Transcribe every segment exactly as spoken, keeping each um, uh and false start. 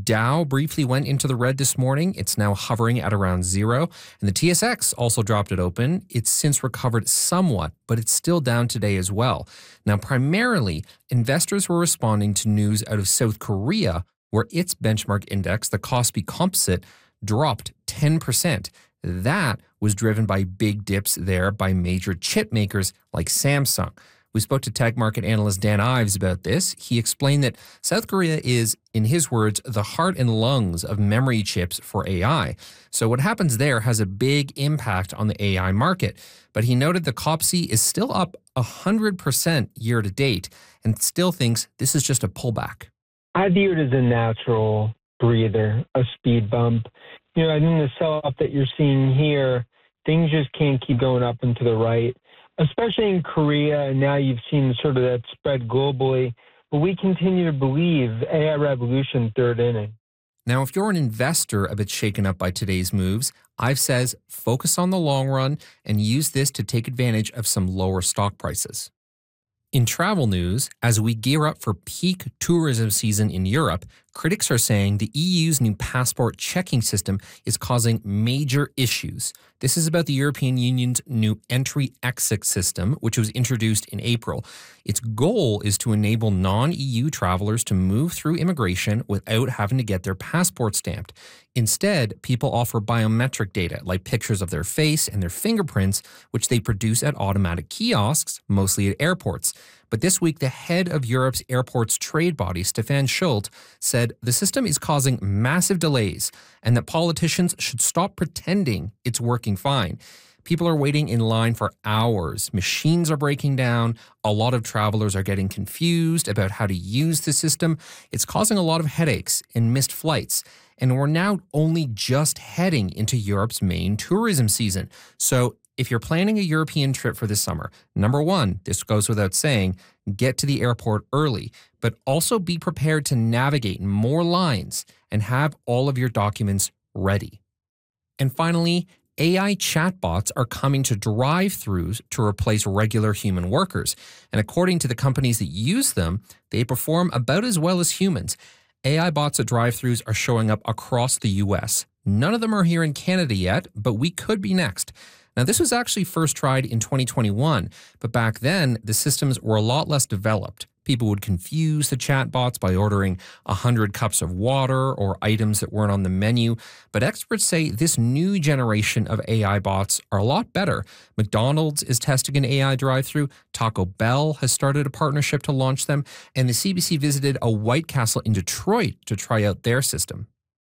Dow briefly went into the red this morning. It's now hovering at around zero. And the T S X also dropped it open. It's since recovered somewhat, but it's still down today as well. Now, primarily, investors were responding to news out of South Korea, where its benchmark index, the Kospi Composite, dropped ten percent. That was driven by big dips there by major chip makers like Samsung. We spoke to tech market analyst Dan Ives about this. He explained that South Korea is, in his words, the heart and lungs of memory chips for A I. So what happens there has a big impact on the A I market. But he noted the K O P S I is still up one hundred percent year to date and still thinks this is just a pullback. I view it as a natural breather, a speed bump. You know, I think the sell-off that you're seeing here, things just can't keep going up and to the right, especially in Korea, and now you've seen sort of that spread globally. But we continue to believe A I revolution third inning. Now, if you're an investor a bit shaken up by today's moves, Ives says focus on the long run and use this to take advantage of some lower stock prices. In travel news, as we gear up for peak tourism season in Europe, critics are saying the E U's new passport checking system is causing major issues. This is about the European Union's new entry-exit system, which was introduced in April. Its goal is to enable non-E U travelers to move through immigration without having to get their passport stamped. Instead, people offer biometric data, like pictures of their face and their fingerprints, which they produce at automatic kiosks, mostly at airports. But this week, the head of Europe's airports trade body, Stefan Schult, said the system is causing massive delays and that politicians should stop pretending it's working fine. People are waiting in line for hours. Machines are breaking down. A lot of travelers are getting confused about how to use the system. It's causing a lot of headaches and missed flights. And we're now only just heading into Europe's main tourism season. So if you're planning a European trip for this summer, number one, this goes without saying, get to the airport early, but also be prepared to navigate more lines and have all of your documents ready. And finally, A I chatbots are coming to drive-thrus to replace regular human workers. And according to the companies that use them, they perform about as well as humans. A I bots at drive-thrus are showing up across the U S. None of them are here in Canada yet, but we could be next. Now, this was actually first tried in twenty twenty-one, but back then, the systems were a lot less developed. People would confuse the chatbots by ordering one hundred cups of water or items that weren't on the menu. But experts say this new generation of A I bots are a lot better. McDonald's is testing an A I drive-thru. Taco Bell has started a partnership to launch them. And the C B C visited a White Castle in Detroit to try out their system.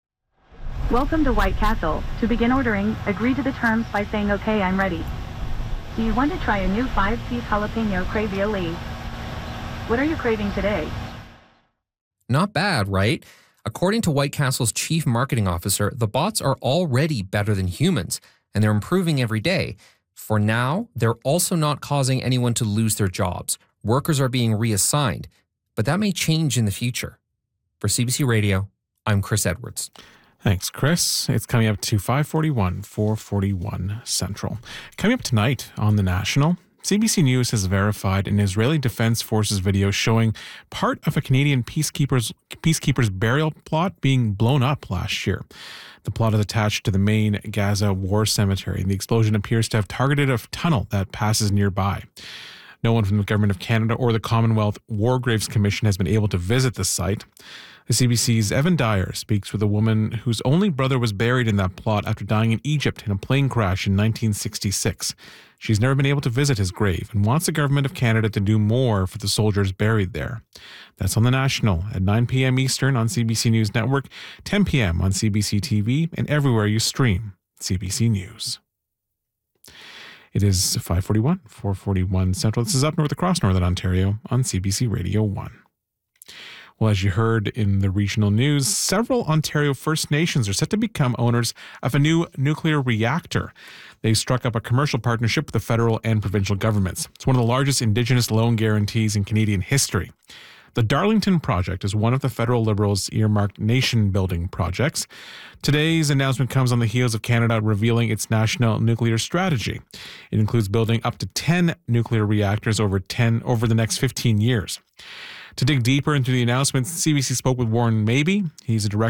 Welcome to White Castle. To begin ordering, agree to the terms by saying, okay, I'm ready. Do you want to try a new five-piece jalapeno cravioli? What are you craving today? Not bad, right? According to White Castle's chief marketing officer, the bots are already better than humans, and they're improving every day. For now, they're also not causing anyone to lose their jobs. Workers are being reassigned, but that may change in the future. For C B C Radio, I'm Chris Edwards. Thanks, Chris. It's coming up to five forty-one, four forty-one Central. Coming up tonight on The National, C B C News has verified an Israeli Defense Forces video showing part of a Canadian peacekeepers peacekeepers burial plot being blown up last year. The plot is attached to the main Gaza War Cemetery, and the explosion appears to have targeted a tunnel that passes nearby. No one from the Government of Canada or the Commonwealth War Graves Commission has been able to visit the site. The C B C's Evan Dyer speaks with a woman whose only brother was buried in that plot after dying in Egypt in a plane crash in nineteen sixty-six. She's never been able to visit his grave and wants the Government of Canada to do more for the soldiers buried there. That's on The National at nine p.m. Eastern on C B C News Network, ten p.m. on C B C T V, and everywhere you stream C B C News. It is five forty-one, four forty-one Central. This is up north across Northern Ontario on C B C Radio one. Well, as you heard in the regional news, several Ontario First Nations are set to become owners of a new nuclear reactor. They struck up a commercial partnership with the federal and provincial governments. It's one of the largest Indigenous loan guarantees in Canadian history. The Darlington project is one of the federal Liberals' earmarked nation-building projects. Today's announcement comes on the heels of Canada revealing its national nuclear strategy. It includes building up to ten nuclear reactors over ten over the next fifteen years. To dig deeper into the announcement, C B C spoke with Warren Mabey. He's a director